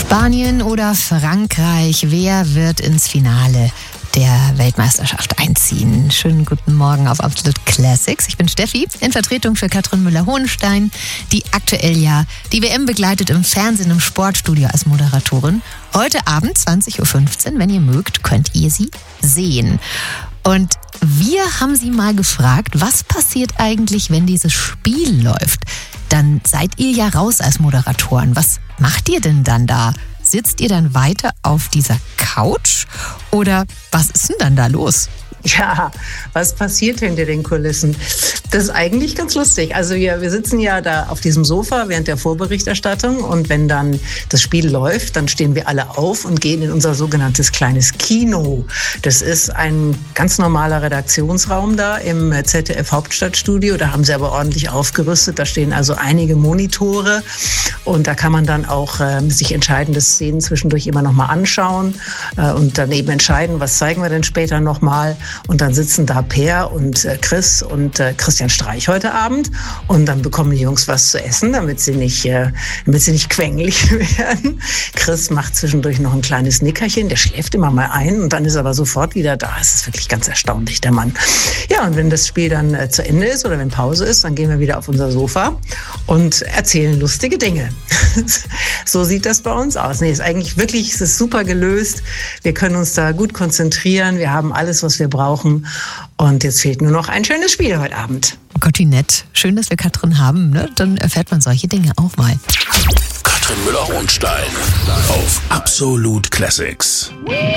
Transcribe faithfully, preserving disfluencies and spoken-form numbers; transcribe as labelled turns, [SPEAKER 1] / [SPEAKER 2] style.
[SPEAKER 1] Spanien oder Frankreich? Wer wird ins Finale der Weltmeisterschaft einziehen? Schönen guten Morgen auf Absolute Classics. Ich bin Steffi, in Vertretung für Katrin Müller-Hohenstein, die aktuell ja die W M begleitet im Fernsehen, im Sportstudio als Moderatorin. Heute Abend zwanzig Uhr fünfzehn, wenn ihr mögt, könnt ihr sie sehen. Und wir haben sie mal gefragt, was passiert eigentlich, wenn dieses Spiel läuft? Dann seid ihr ja raus als Moderatoren. Was macht ihr denn dann da? Sitzt ihr dann weiter auf dieser Couch? Oder was ist denn dann da los?
[SPEAKER 2] Ja, was passiert hinter den Kulissen? Das ist eigentlich ganz lustig. Also wir, wir sitzen ja da auf diesem Sofa während der Vorberichterstattung und wenn dann das Spiel läuft, dann stehen wir alle auf und gehen in unser sogenanntes kleines Kino. Das ist ein ganz normaler Redaktionsraum da im Z D F-Hauptstadtstudio. Da haben sie aber ordentlich aufgerüstet. Da stehen also einige Monitore und da kann man dann auch äh, sich entscheidende Szenen zwischendurch immer noch mal anschauen äh, und dann eben entscheiden, was zeigen wir denn später noch mal. Und dann sitzen da Per und äh, Chris und äh, Christian Streich heute Abend und dann bekommen die Jungs was zu essen, damit sie nicht, äh, damit sie nicht quengelig werden. Chris macht zwischendurch noch ein kleines Nickerchen, der schläft immer mal ein und dann ist er aber sofort wieder da. Es ist wirklich ganz erstaunlich, der Mann. Ja, und wenn das Spiel dann äh, zu Ende ist oder wenn Pause ist, dann gehen wir wieder auf unser Sofa und erzählen lustige Dinge. So sieht das bei uns aus. Nee, ist eigentlich wirklich, es ist super gelöst. Wir können uns da gut konzentrieren. Wir haben alles, was wir brauchen. Und jetzt fehlt nur noch ein schönes Spiel heute Abend.
[SPEAKER 1] Oh Gott, wie nett. Schön, dass wir Katrin haben, ne? Dann erfährt man solche Dinge auch mal.
[SPEAKER 3] Katrin Müller-Hohenstein auf Absolute Classics.